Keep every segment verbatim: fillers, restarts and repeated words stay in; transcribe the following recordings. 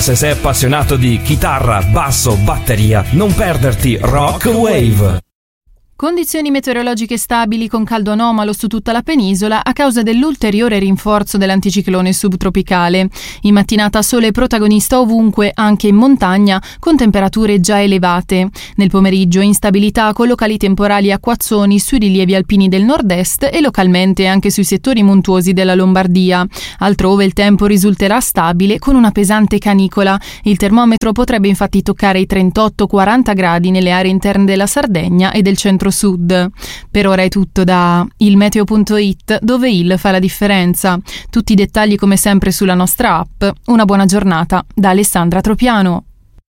Se sei appassionato di chitarra, basso, batteria, non perderti Rock Wave. Condizioni meteorologiche stabili con caldo anomalo su tutta la penisola a causa dell'ulteriore rinforzo dell'anticiclone subtropicale. In mattinata sole protagonista ovunque, anche in montagna, con temperature già elevate. Nel pomeriggio instabilità con locali temporali acquazzoni sui rilievi alpini del nord-est e localmente anche sui settori montuosi della Lombardia. Altrove il tempo risulterà stabile con una pesante canicola. Il termometro potrebbe infatti toccare i trentotto quaranta gradi nelle aree interne della Sardegna e del centro sud. Per ora è tutto da il meteo punto it, dove il fa la differenza. Tutti i dettagli come sempre sulla nostra app. Una buona giornata da Alessandra Tropiano.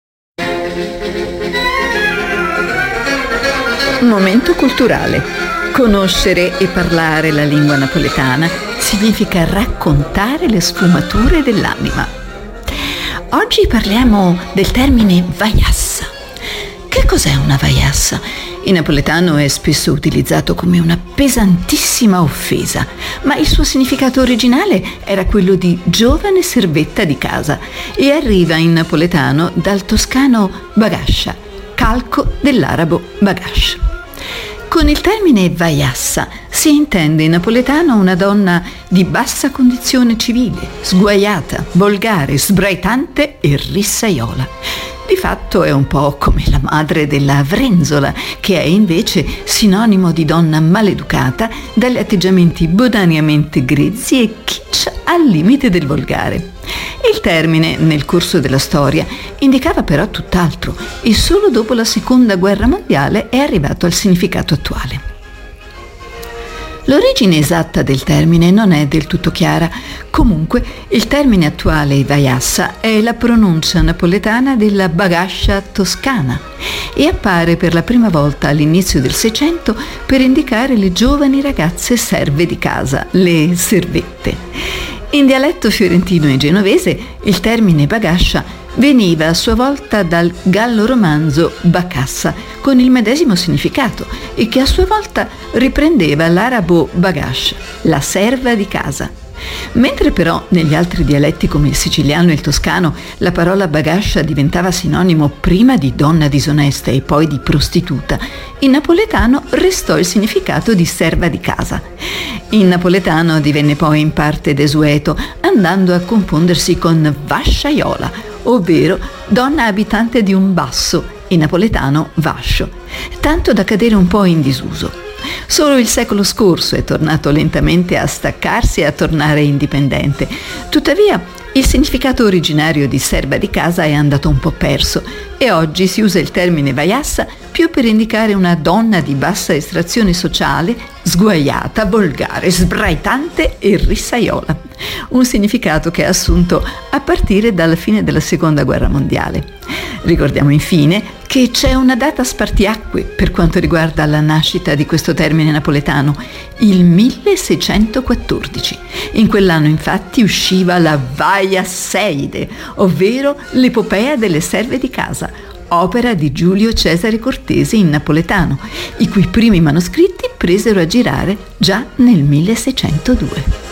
Momento culturale. Conoscere e parlare la lingua napoletana significa raccontare le sfumature dell'anima. Oggi parliamo del termine vaiassa. Che cos'è una vaiassa? In napoletano è spesso utilizzato come una pesantissima offesa, ma il suo significato originale era quello di giovane servetta di casa e arriva in napoletano dal toscano bagascia, calco dell'arabo bagash. Con il termine vaiassa si intende in napoletano una donna di bassa condizione civile, sguaiata, volgare, sbraitante e rissaiola. Di fatto è un po' come la madre della Vrenzola, che è invece sinonimo di donna maleducata, dagli atteggiamenti bonariamente grezzi e kitsch al limite del volgare. Il termine, nel corso della storia, indicava però tutt'altro e solo dopo la Seconda Guerra Mondiale è arrivato al significato attuale. L'origine esatta del termine non è del tutto chiara. Comunque, il termine attuale vaiassa è la pronuncia napoletana della bagascia toscana e appare per la prima volta all'inizio del Seicento per indicare le giovani ragazze serve di casa, le servette. In dialetto fiorentino e genovese, il termine bagascia veniva a sua volta dal gallo-romanzo bacassa, con il medesimo significato, e che a sua volta riprendeva l'arabo bagash, la serva di casa. Mentre però negli altri dialetti come il siciliano e il toscano la parola bagascia diventava sinonimo prima di donna disonesta e poi di prostituta, in napoletano restò il significato di serva di casa. In napoletano divenne poi in parte desueto, andando a confondersi con vasciaiola, ovvero donna abitante di un basso, in napoletano vascio, tanto da cadere un po' in disuso. Solo il secolo scorso è tornato lentamente a staccarsi e a tornare indipendente. Tuttavia, il significato originario di serva di casa è andato un po' perso e oggi si usa il termine vaiassa più per indicare una donna di bassa estrazione sociale, sguaiata, volgare, sbraitante e rissaiola. Un significato che ha assunto a partire dalla fine della Seconda Guerra Mondiale. Ricordiamo infine che c'è una data spartiacque per quanto riguarda la nascita di questo termine napoletano, il milleseicentoquattordici. In quell'anno infatti usciva la Vaiasseide, ovvero l'epopea delle serve di casa, opera di Giulio Cesare Cortese in napoletano, i cui primi manoscritti presero a girare già nel milleseicentodue.